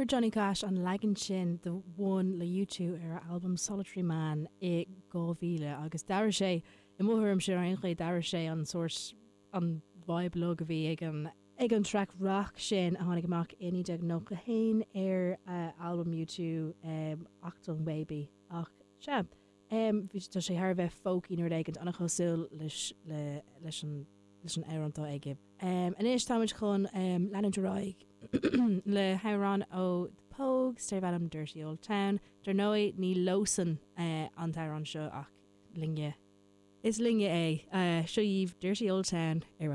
Uair Johnny Cash an legan sin the one le U2 ar album Solitary Man I 2000 agus dair sé I mórm sé an chuid dair sé an source an vibe log a bhí ag an track rock sin a tháinig amach iní de nó go hain ar album U2 Achtung Baby ach se bhí tá sé thar bheith folky nuair éigent annach chosúil leis an éantá aige. An éis táid chun Lennon Duraig le Hauran ó The Pogues tar bham Dirty Old Town dar nói ní losan an Hauran seo ach linge. Is linge é seo íomh Dirty Old Town ar